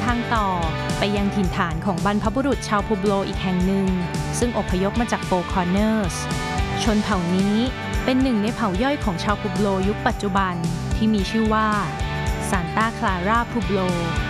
ทางต่อไปยังถิ่นฐานของบรรพบุรุษชาวพูโบโลอีกแห่งหนึ่งซึ่งอพยพมาจากโฟร์คอร์เนอร์สชนเผ่านี้เป็นหนึ่งในเผ่าย่อยของชาวพูโบโลยุคปัจจุบันที่มีชื่อว่าซานตาคลาราพูโบโล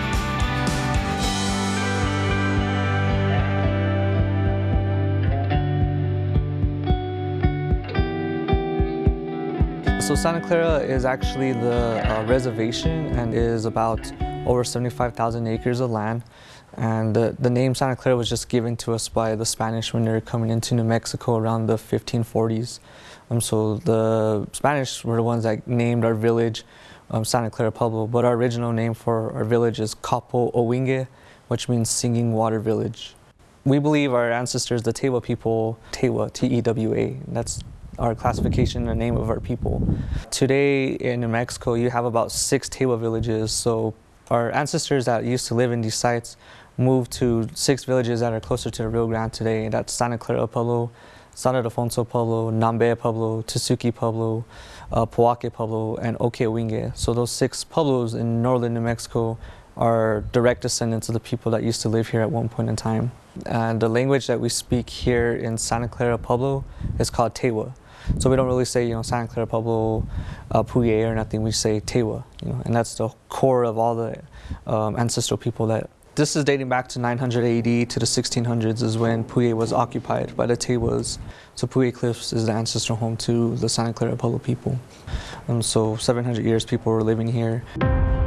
So Santa Clara is actually the reservation and is about over 75,000 acres of land. And the name Santa Clara was just given to us by the Spanish when they were coming into New Mexico around the 1540s. So the Spanish were the ones that named our village Santa Clara Pueblo, but our original name for our village is Capo Owinge, which means singing water village. We believe our ancestors, the Tewa people, Tewa, T-E-W-A, that's our classification and the name of our people. Today in New Mexico, you have about 6 Tewa villages. So our ancestors that used to live in these sites moved to 6 villages that are closer to the Rio Grande today. That's Santa Clara Pueblo, San Ildefonso Pueblo, Nambe Pueblo, Tesuque Pueblo, Poake Pueblo, and Okeowinge. So those 6 pueblos in northern New Mexico are direct descendants of the people that used to live here at one point in time. And the language that we speak here in Santa Clara Pueblo is called Tewa. So we don't really say, Santa Clara Pueblo, Puye or nothing. We say Tewa, and that's the core of all the ancestral people that. This is dating back to 900 AD to the 1600s is when Puye was occupied by the Tewas. So Puye Cliffs is the ancestral home to the Santa Clara Pueblo people. So 700 years people were living here.